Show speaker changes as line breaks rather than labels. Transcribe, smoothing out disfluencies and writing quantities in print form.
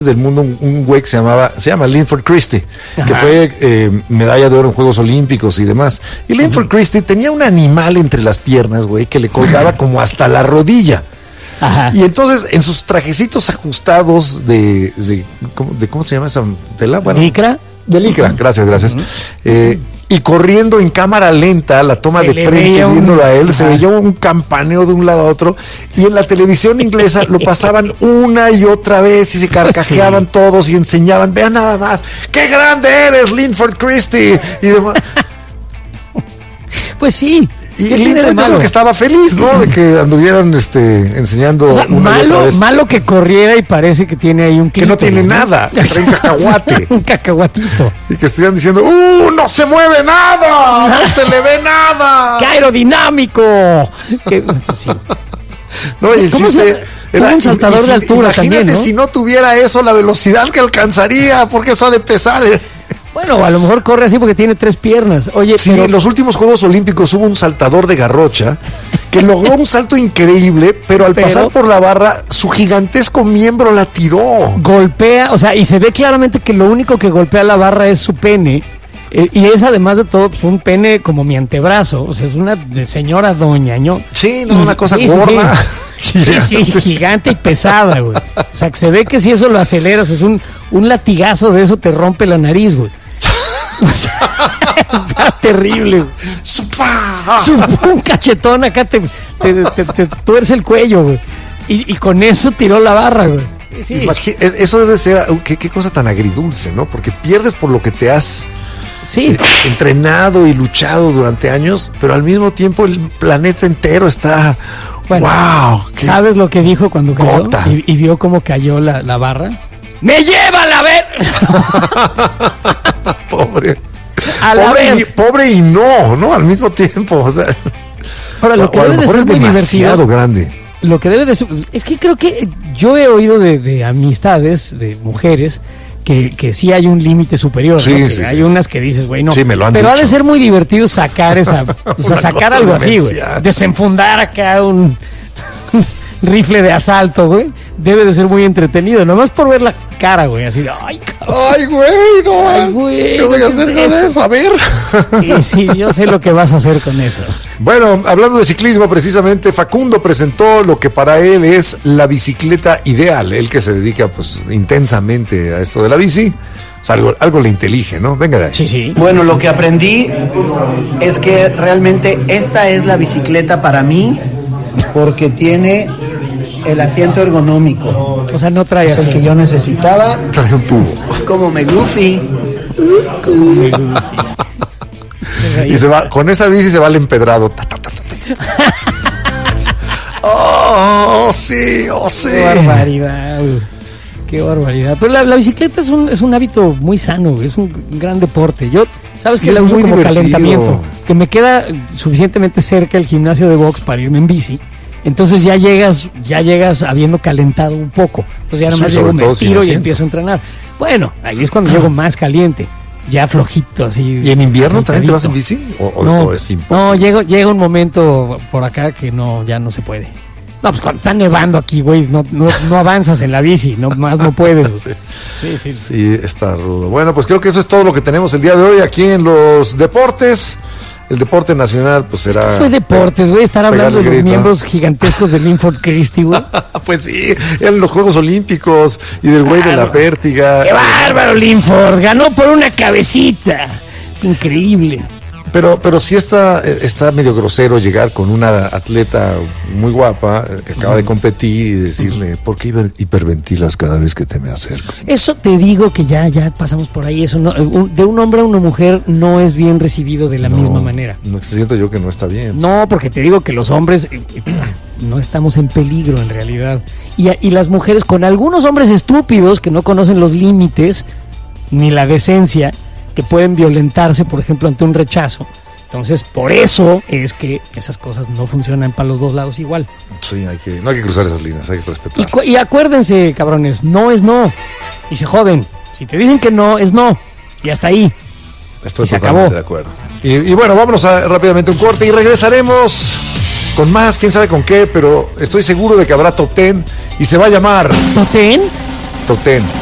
del mundo un güey que se llama Linford Christie, que fue medalla de oro en Juegos Olímpicos y demás. Y Linford Christie tenía un animal entre las piernas, güey, que le colgaba como hasta la rodilla. Ajá. Y entonces en sus trajecitos ajustados ¿cómo se llama esa tela? Bueno,
¿Licra?
De licra, gracias. Y corriendo en cámara lenta, la toma de frente, viéndolo a él, se veía un campaneo de un lado a otro. Y en la televisión inglesa lo pasaban una y otra vez y se carcajeaban todos y enseñaban, vean nada más, ¡qué grande eres, Linford Christie! Y demás.
Pues sí.
Y Linford yo creo que estaba feliz, ¿no? De que anduvieran enseñando.
O sea, malo que corriera y parece que tiene ahí un
clítoris, que no tiene nada, que trae un cacahuate.
Un cacahuatito.
Y que estuvieran diciendo, no se mueve nada, no se le ve nada.
¡Qué aerodinámico! Sí.
No, y el chiste
era un saltador de altura también, ¿no?
Si no tuviera eso, la velocidad que alcanzaría, porque eso ha de pesar.
Bueno, a lo mejor corre así porque tiene 3 piernas. Oye,
sí, en los últimos Juegos Olímpicos hubo un saltador de garrocha que logró un salto increíble, pero al pasar por la barra, su gigantesco miembro la tiró.
Golpea, o sea, y se ve claramente que lo único que golpea la barra es su pene. Y es además de todo, pues un pene como mi antebrazo. O sea, es una señora doña, ¿no?
Sí, no, una cosa gorda.
Sí, gigante y pesada, güey. O sea, que se ve que si eso lo aceleras, es un latigazo de eso te rompe la nariz, güey. O sea, está terrible, güey. Un cachetón acá te tuerce el cuello, güey. Y con eso tiró la barra, güey. Sí.
Eso debe ser, qué cosa tan agridulce, ¿no? Porque pierdes por lo que te has entrenado y luchado durante años, pero al mismo tiempo el planeta entero está...
Bueno, wow. ¿Sabes lo que dijo cuando cayó? Y vio cómo cayó la barra. ¡Me llevan a ver!
Pobre y no, al mismo tiempo. O sea,
ahora, lo que debe de ser
es demasiado grande.
Lo que debe de ser, es que creo que yo he oído de amistades, de mujeres, que sí hay un límite superior,
sí,
¿no?
sí,
hay unas que dices, güey, no.
Sí, me lo han
pero
dicho.
Ha de ser muy divertido sacar esa, o sea, sacar algo así, güey. Desenfundar acá un rifle de asalto, güey. Debe de ser muy entretenido, nomás por ver la cara, güey, así de, ay, cabrón.
Ay, güey, no.
Ay, güey.
¿Qué voy a hacer con eso? A ver.
Sí, yo sé lo que vas a hacer con eso.
Bueno, hablando de ciclismo, precisamente, Facundo presentó lo que para él es la bicicleta ideal. Él que se dedica, pues, intensamente a esto de la bici. O sea, algo le intelige, ¿no? Venga de ahí.
Sí.
Bueno, lo que aprendí es que realmente esta es la bicicleta para mí, porque tiene el asiento ergonómico.
O sea, no trae
es el que yo necesitaba.
Trae un tubo.
Es como McGuffy.
Y se va, con esa bici se va al empedrado. Oh, sí.
Qué barbaridad. Pero la bicicleta es un hábito muy sano, es un gran deporte. Yo, sabes que la uso como calentamiento, que me queda suficientemente cerca el gimnasio de box para irme en bici. Entonces ya llegas habiendo calentado un poco. Entonces ya nada más llego, me estiro y empiezo a entrenar. Bueno, ahí es cuando llego más caliente, ya flojito así.
¿Y en invierno también te vas en bici? ¿O es imposible?
No, llega un momento por acá que ya no se puede. No, pues cuando está nevando aquí, güey, no avanzas en la bici, más no puedes.
Sí, está rudo. Bueno, pues creo que eso es todo lo que tenemos el día de hoy aquí en los deportes. El deporte nacional, pues será...
Esto fue deportes, güey, estar hablando de los miembros gigantescos de Linford Christie, güey.
Pues sí, eran los Juegos Olímpicos y del güey de la pértiga.
¡Qué bárbaro, Linford! Ganó por una cabecita. Es increíble.
Pero sí está medio grosero llegar con una atleta muy guapa que acaba de competir y decirle, ¿por qué hiperventilas cada vez que te me acerco?
Eso te digo que ya pasamos por ahí. Eso no, de un hombre a una mujer no es bien recibido de la misma manera.
No, siento yo que no está bien.
No, porque te digo que los hombres no estamos en peligro en realidad. Y las mujeres, con algunos hombres estúpidos que no conocen los límites ni la decencia, que pueden violentarse, por ejemplo, ante un rechazo. Entonces, por eso es que esas cosas no funcionan para los dos lados igual.
Sí, no hay que cruzar esas líneas, hay que respetar.
Y acuérdense, cabrones, no es no. Y se joden. Si te dicen que no, es no. Y hasta ahí.
Estoy
se
totalmente
acabó.
De acuerdo. Y bueno, vámonos rápidamente a un corte y regresaremos con más, quién sabe con qué, pero estoy seguro de que habrá top 10 y se va a llamar...
¿Top 10?
Top 10.